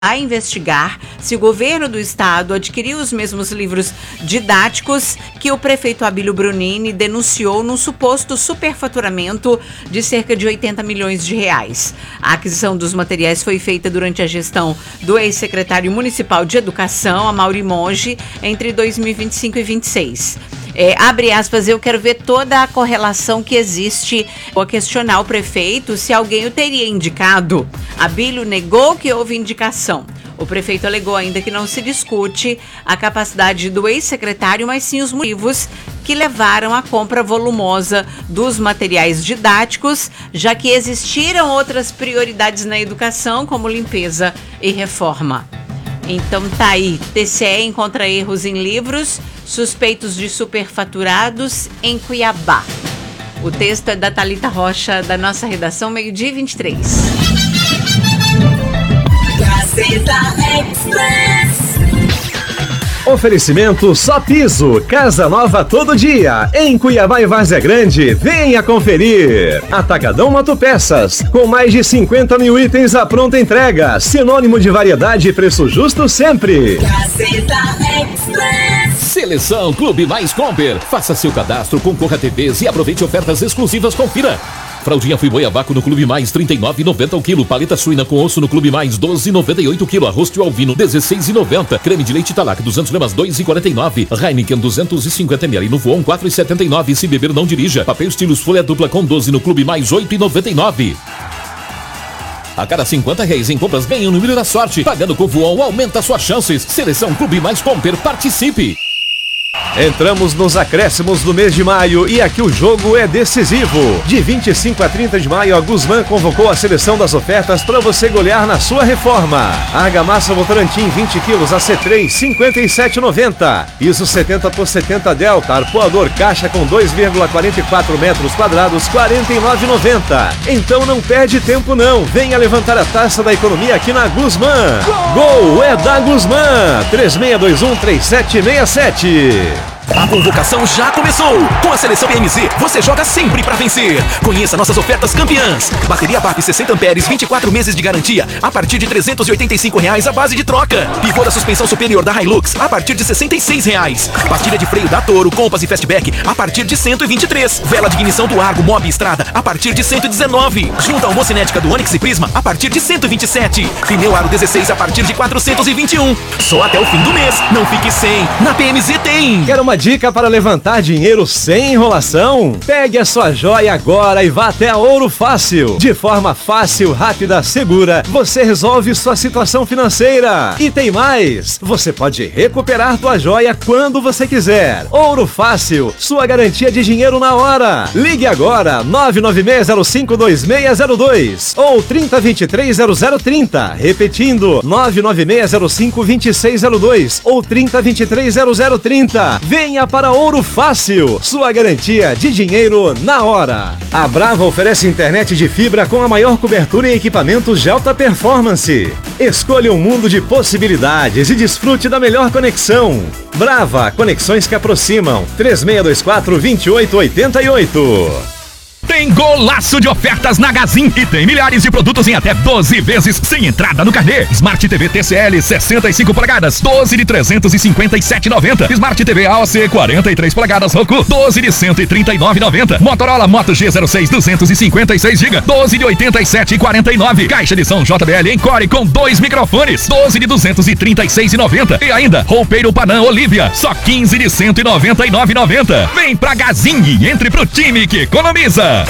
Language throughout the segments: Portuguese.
a investigar se o governo do estado adquiriu os mesmos livros didáticos que o prefeito Abílio Brunini denunciou num suposto superfaturamento de cerca de 80 milhões de reais. A aquisição dos materiais foi feita durante a gestão do ex-secretário municipal de Educação, Amaury Monge, entre 2025 e 2026. Abre aspas, eu quero ver toda a correlação que existe. Vou questionar o prefeito se alguém o teria indicado. Abílio negou que houve indicação. O prefeito alegou ainda que não se discute a capacidade do ex-secretário, mas sim os motivos que levaram à compra volumosa dos materiais didáticos, já que existiram outras prioridades na educação, como limpeza e reforma. Então tá aí, TCE encontra erros em livros, suspeitos de superfaturados em Cuiabá. O texto é da Thalita Rocha, da nossa redação, 12h23. Gazeta Express. Oferecimento Só Piso, casa nova todo dia, em Cuiabá e Várzea Grande, venha conferir. Atacadão Autopeças, com mais de 50 mil itens à pronta entrega, sinônimo de variedade e preço justo sempre. Gazeta Express. Seleção Clube Mais Comper, faça seu cadastro, concorra a TVs e aproveite ofertas exclusivas, confira. Fraldinha Friboi Abaco no Clube Mais, R$ 39,90 o quilo. Paleta suína com osso no Clube Mais, R$ 12,98 o quilo. Arroz tio albino, R$ 16,90. Creme de leite Talac, 200 gramas, R$ 2,49. Heineken, 250 ml no Voon, R$ 4,79. Se beber, não dirija. Papel estilos folha dupla com 12 no Clube Mais, R$ 8,99. A cada R$50 em compras, ganha um número da sorte. Pagando com Voon, aumenta suas chances. Seleção Clube Mais Comper, participe. Entramos nos acréscimos do mês de maio e aqui o jogo é decisivo. De 25 a 30 de maio, a Guzmán convocou a seleção das ofertas para você golear na sua reforma. Argamassa Votorantim 20 quilos AC3, 57,90. Isso 70 por 70 Delta, arpoador caixa com 2,44 metros quadrados, 49,90. Então não perde tempo não, venha levantar a taça da economia aqui na Guzmán. Gol é da Guzmán, 36213767. A convocação já começou! Com a seleção PMZ, você joga sempre pra vencer! Conheça nossas ofertas campeãs! Bateria BAP 60 amperes, 24 meses de garantia, a partir de R$ 385,00 a base de troca. Pivô da suspensão superior da Hilux, a partir de R$ 66,00. Pastilha de freio da Toro, Compass e Fastback, a partir de R$ 123,00. Vela de ignição do Argo, Mob e Estrada, a partir de R$ 119,00. Junta homocinética do Onix e Prisma, a partir de R$ 127,00. Pneu Aro 16 a partir de R$ 421,00. Só até o fim do mês, não fique sem! Na PMZ tem! Quer uma dica para levantar dinheiro sem enrolação? Pegue a sua joia agora e vá até a Ouro Fácil. De forma fácil, rápida, segura, você resolve sua situação financeira. E tem mais, você pode recuperar tua joia quando você quiser. Ouro Fácil, sua garantia de dinheiro na hora. Ligue agora, 996052602 ou 30230030. Repetindo, 996052602 ou 30230030. Venha para Ouro Fácil, sua garantia de dinheiro na hora. A Brava oferece internet de fibra com a maior cobertura em equipamentos de alta performance. Escolha um mundo de possibilidades e desfrute da melhor conexão. Brava, conexões que aproximam. 3624-2888. Tem golaço de ofertas na Gazin e tem milhares de produtos em até 12 vezes sem entrada no carnê. Smart TV TCL 65 polegadas, 12 de 357,90. Smart TV AOC 43 polegadas Roku, 12 de 139,90. Motorola Moto G06 256 GB, 12 de 87,49. Caixa de som JBL Encore com 2 microfones, 12 de 236,90. E ainda roupeiro Panam Olivia, só 15 de 199,90. Vem pra Gazin e entre pro time que economiza.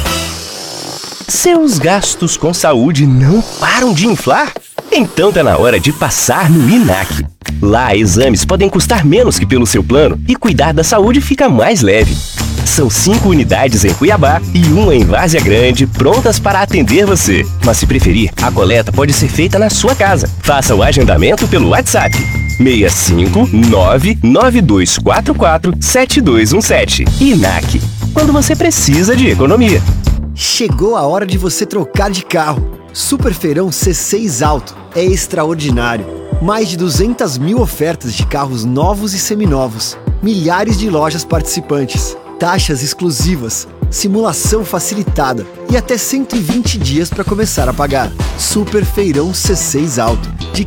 Seus gastos com saúde não param de inflar? Então tá na hora de passar no INAC. Lá, exames podem custar menos que pelo seu plano e cuidar da saúde fica mais leve. São 5 unidades em Cuiabá e 1 em Várzea Grande, prontas para atender você. Mas se preferir, a coleta pode ser feita na sua casa. Faça o agendamento pelo WhatsApp 65992447217. INAC, quando você precisa de economia. Chegou a hora de você trocar de carro. Super Feirão C6 Auto é extraordinário. Mais de 200 mil ofertas de carros novos e seminovos. Milhares de lojas participantes. taxas exclusivas, simulação facilitada e até 120 dias para começar a pagar. Super Feirão C6 Auto, de